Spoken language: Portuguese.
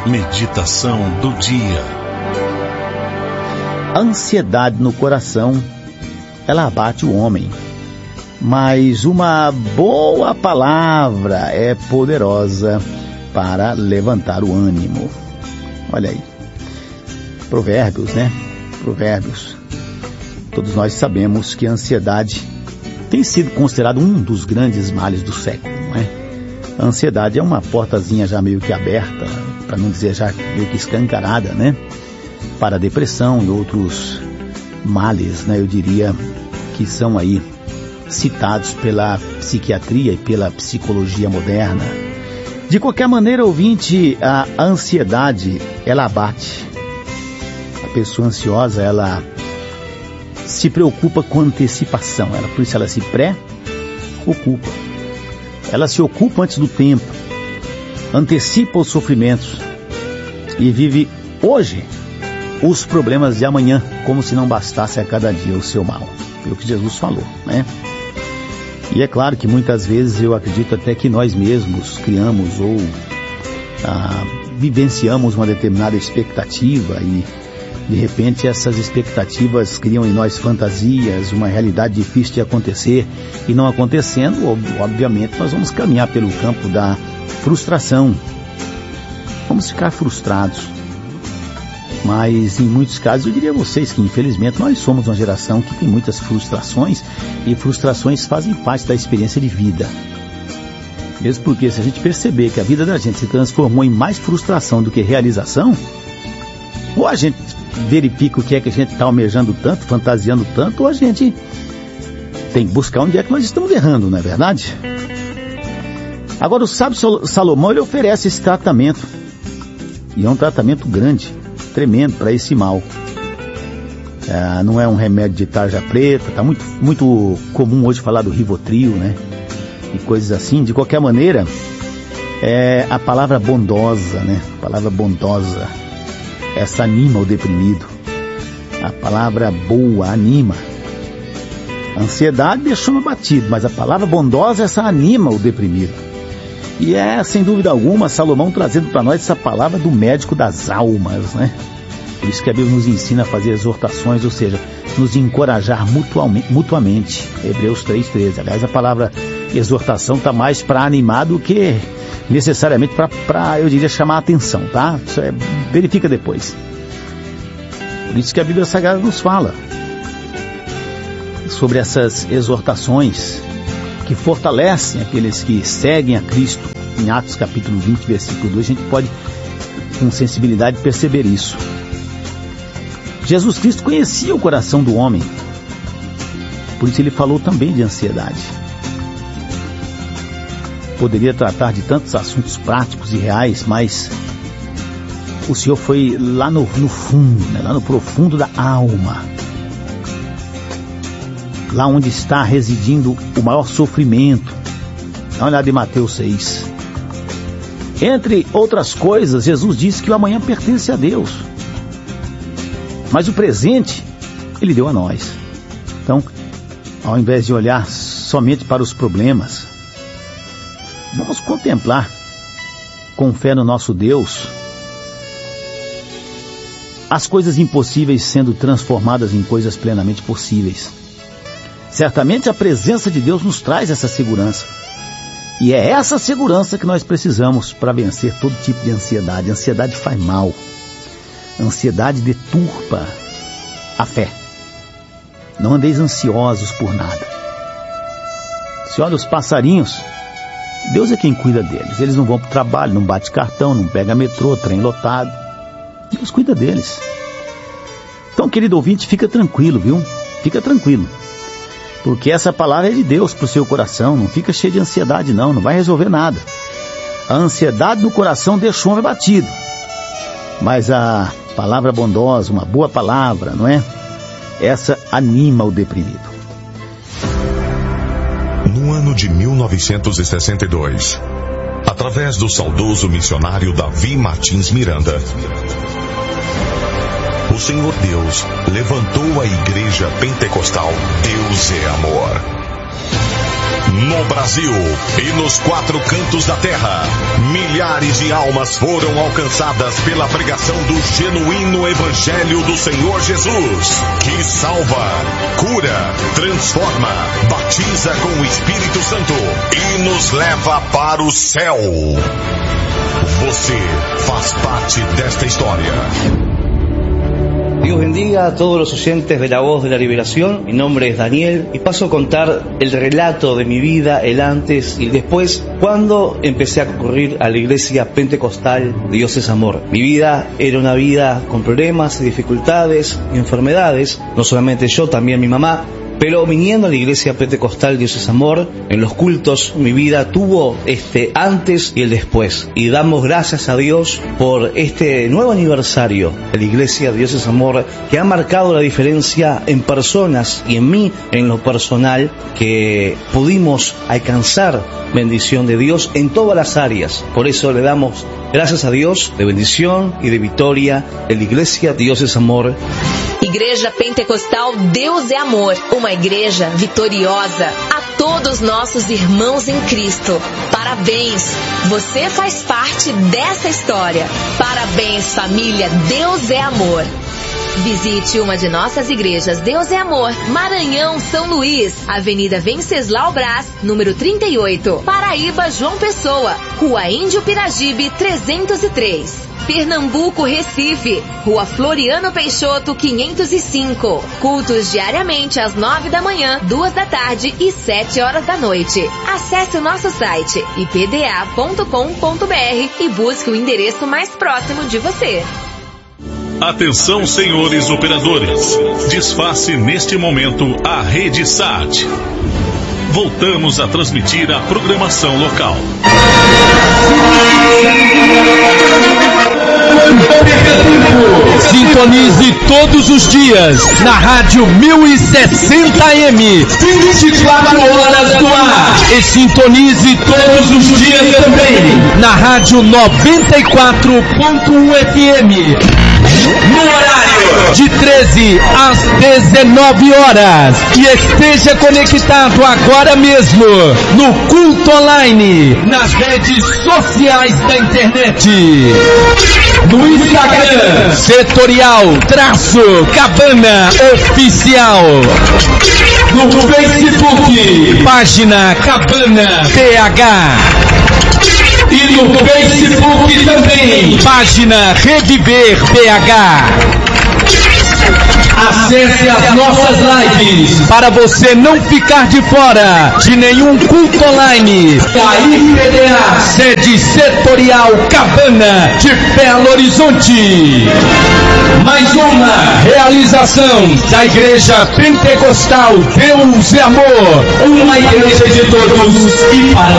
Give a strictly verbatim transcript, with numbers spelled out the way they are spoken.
Meditação do dia. A ansiedade no coração, ela abate o homem. Mas uma boa palavra é poderosa para levantar o ânimo. Olha aí. Provérbios, né? Provérbios. Todos nós sabemos que a ansiedade tem sido considerado um dos grandes males do século, não é? A ansiedade é uma portazinha já meio que aberta, para não dizer já meio que escancarada, né? Para a depressão e outros males, né? Eu diria que são aí citados pela psiquiatria e pela psicologia moderna. De qualquer maneira, ouvinte, a ansiedade, ela abate. A pessoa ansiosa, ela se preocupa com antecipação, ela, por isso ela se pré-ocupa. Ela se ocupa antes do tempo, antecipa os sofrimentos e vive hoje os problemas de amanhã, como se não bastasse a cada dia o seu mal. Foi o que Jesus falou, né? E é claro que muitas vezes eu acredito até que nós mesmos criamos ou ah, vivenciamos uma determinada expectativa e de repente essas expectativas criam em nós fantasias, uma realidade difícil de acontecer, e não acontecendo, obviamente nós vamos caminhar pelo campo da frustração. Vamos ficar frustrados. Mas em muitos casos eu diria a vocês que infelizmente nós somos uma geração que tem muitas frustrações, e frustrações fazem parte da experiência de vida. Mesmo porque se a gente perceber que a vida da gente se transformou em mais frustração do que realização, ou a gente verifica o que é que a gente está almejando tanto, fantasiando tanto, ou a gente tem que buscar onde é que nós estamos errando, não é verdade? Agora o sábio Salomão, ele oferece esse tratamento, e é um tratamento grande, tremendo para esse mal. É, não é um remédio de tarja preta, tá muito, muito comum hoje falar do Rivotril, né? E coisas assim. De qualquer maneira, é a palavra bondosa, né? A palavra bondosa, essa anima o deprimido. A palavra boa anima. A ansiedade deixou-me abatido, mas a palavra bondosa, essa anima o deprimido. E é, sem dúvida alguma, Salomão trazendo para nós essa palavra do médico das almas, né? Por isso que a Bíblia nos ensina a fazer exortações, ou seja, nos encorajar mutuamente. mutuamente. Hebreus três, treze. Aliás, a palavra exortação está mais para animar do que necessariamente para, eu diria, chamar a atenção, tá? Isso é, verifica depois. Por isso que a Bíblia Sagrada nos fala sobre essas exortações que fortalecem aqueles que seguem a Cristo. Em Atos capítulo vinte, versículo dois, a gente pode, com sensibilidade, perceber isso. Jesus Cristo conhecia o coração do homem, por isso ele falou também de ansiedade. Poderia tratar de tantos assuntos práticos e reais, mas o Senhor foi lá no, no fundo, né? Lá no profundo da alma, lá onde está residindo o maior sofrimento. Dá uma olhada em Mateus seis. Entre outras coisas, Jesus disse que o amanhã pertence a Deus, mas o presente Ele deu a nós. Então, ao invés de olhar somente para os problemas, vamos contemplar com fé no nosso Deus as coisas impossíveis sendo transformadas em coisas plenamente possíveis. Certamente a presença de Deus nos traz essa segurança. E é essa segurança que nós precisamos para vencer todo tipo de ansiedade. A ansiedade faz mal. A ansiedade deturpa a fé. Não andeis ansiosos por nada. Se olha os passarinhos, Deus é quem cuida deles. Eles não vão para o trabalho, não bate cartão, não pega metrô, trem lotado. Deus cuida deles. Então, querido ouvinte, fica tranquilo, viu? Fica tranquilo. Porque essa palavra é de Deus para o seu coração. Não fica cheio de ansiedade, não. Não vai resolver nada. A ansiedade no coração deixa o homem batido. Mas a palavra bondosa, uma boa palavra, não é? Essa anima o deprimido. No ano de mil novecentos e sessenta e dois, através do saudoso missionário Davi Martins Miranda, o Senhor Deus levantou a Igreja Pentecostal Deus é Amor. No Brasil e nos quatro cantos da terra, milhares de almas foram alcançadas pela pregação do genuíno Evangelho do Senhor Jesus, que salva, cura, transforma, batiza com o Espírito Santo e nos leva para o céu. Você faz parte desta história. Dios bendiga a todos los oyentes de La Voz de la Liberación. Mi nombre es Daniel y paso a contar el relato de mi vida, el antes y el después, cuando empecé a concurrir a la iglesia pentecostal Dios es Amor. Mi vida era una vida con problemas, dificultades y enfermedades, no solamente yo, también mi mamá. Pero viniendo a la iglesia pentecostal Dios es Amor, en los cultos mi vida tuvo este antes y el después. Y damos gracias a Dios por este nuevo aniversario de la iglesia Dios es Amor, que ha marcado la diferencia en personas y en mí, en lo personal, que pudimos alcanzar bendición de Dios en todas las áreas. Por eso le damos gracias a Dios de bendición y de victoria de la iglesia Dios es Amor. Igreja Pentecostal Deus é Amor, uma igreja vitoriosa. A todos nossos irmãos em Cristo, parabéns! Você faz parte dessa história. Parabéns, família Deus é Amor. Visite uma de nossas igrejas Deus é Amor, Maranhão, São Luís, Avenida Venceslau Brás, número trinta e oito, Paraíba, João Pessoa, Rua Índio Piragibe, trezentos e três. Pernambuco, Recife, Rua Floriano Peixoto, quinhentos e cinco. Cultos diariamente às nove da manhã, duas da tarde e sete horas da noite. Acesse o nosso site i p d a ponto com ponto b r e busque o endereço mais próximo de você. Atenção, senhores operadores. Desface neste momento a rede S A T. Voltamos a transmitir a programação local. Sintonize todos os dias na Rádio mil e sessenta A M, vinte e quatro horas no ar. E sintonize todos os dias também na Rádio noventa e quatro ponto um F M, no horário de treze às dezenove horas. E esteja conectado agora mesmo no culto online, nas redes sociais da internet. No Instagram, Setorial Traço Cabana Oficial. No Facebook, página Cabana P H. E no Facebook também, página Reviver P H. Acesse as nossas lives para você não ficar de fora de nenhum culto online. A I P D A, sede setorial Cabana de Belo Horizonte. Mais uma realização da Igreja Pentecostal Deus é Amor, uma igreja de todos e para